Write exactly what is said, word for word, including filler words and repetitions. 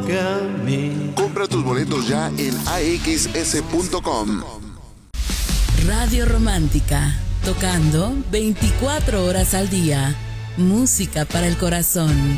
que a mí. Compra tus boletos ya en a x s punto com. Radio Romántica, tocando veinticuatro horas al día. Música para el corazón.